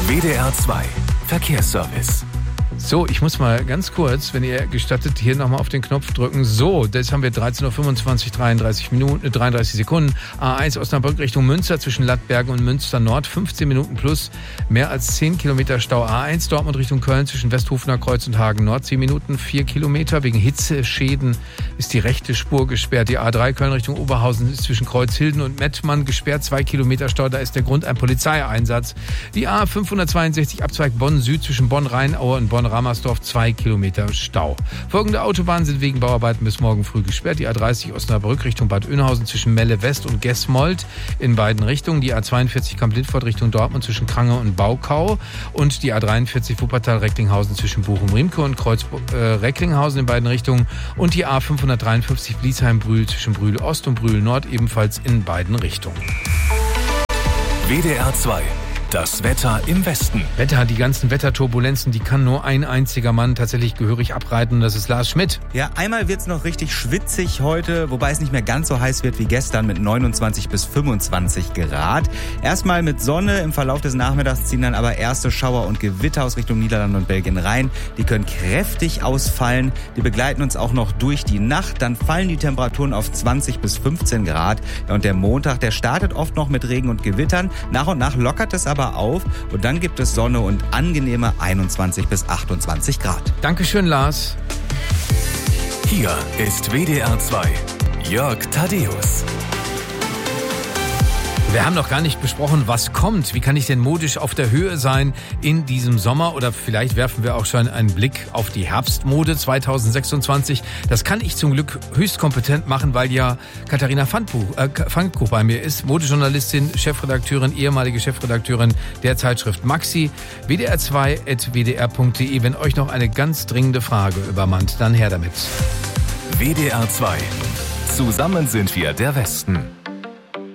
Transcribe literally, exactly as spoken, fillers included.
W D R zwei Verkehrsservice. So, ich muss mal ganz kurz, wenn ihr gestattet, hier nochmal auf den Knopf drücken. So, das haben wir dreizehn Uhr fünfundzwanzig, dreiunddreißig Minuten, dreiunddreißig Sekunden. A eins Osnabrück Richtung Münster zwischen Lattbergen und Münster Nord, fünfzehn Minuten plus, mehr als zehn Kilometer Stau. A eins Dortmund Richtung Köln zwischen Westhofener Kreuz und Hagen Nord, zehn Minuten, vier Kilometer. Wegen Hitzeschäden ist die rechte Spur gesperrt. Die A drei Köln Richtung Oberhausen ist zwischen Kreuzhilden und Mettmann gesperrt, zwei Kilometer Stau. Da ist der Grund ein Polizeieinsatz. Die A fünfhundertzweiundsechzig Abzweig Bonn Süd zwischen Bonn-Rheinaue und Bonn-Ramersdorf, zwei Kilometer Stau. Folgende Autobahnen sind wegen Bauarbeiten bis morgen früh gesperrt. Die A dreißig Osnabrück Richtung Bad Oeynhausen zwischen Melle West und Gesmold in beiden Richtungen. Die A zweiundvierzig Kamp-Lindfort Richtung Dortmund zwischen Krange und Baukau. Und die A dreiundvierzig Wuppertal-Recklinghausen zwischen Bochum-Riemke und Kreuz-Recklinghausen in beiden Richtungen. Und die A fünfhundertdreiundfünfzig Bliesheim-Brühl zwischen Brühl Ost und Brühl Nord ebenfalls in beiden Richtungen. W D R zwei. Das Wetter im Westen. Wetter, die ganzen Wetterturbulenzen, die kann nur ein einziger Mann tatsächlich gehörig abreiten. Das ist Lars Schmidt. Ja, einmal wird's noch richtig schwitzig heute, wobei es nicht mehr ganz so heiß wird wie gestern mit neunundzwanzig bis fünfundzwanzig Grad. Erstmal mit Sonne, im Verlauf des Nachmittags ziehen dann aber erste Schauer und Gewitter aus Richtung Niederlande und Belgien rein. Die können kräftig ausfallen. Die begleiten uns auch noch durch die Nacht. Dann fallen die Temperaturen auf zwanzig bis fünfzehn Grad. Ja, und der Montag, der startet oft noch mit Regen und Gewittern. Nach und nach lockert es aber auf und dann gibt es Sonne und angenehme einundzwanzig bis achtundzwanzig Grad. Dankeschön, Lars. Hier ist W D R zwei. Jörg Thaddeus. Wir haben noch gar nicht besprochen, was kommt. Wie kann ich denn modisch auf der Höhe sein in diesem Sommer? Oder vielleicht werfen wir auch schon einen Blick auf die Herbstmode zweitausendsechsundzwanzig. Das kann ich zum Glück höchst kompetent machen, weil ja Katharina Fanko äh, bei mir ist. Modejournalistin, Chefredakteurin, ehemalige Chefredakteurin der Zeitschrift Maxi. W D R zwei at w d r punkt d e. Wenn euch noch eine ganz dringende Frage übermannt, dann her damit. W D R zwei. Zusammen sind wir der Westen.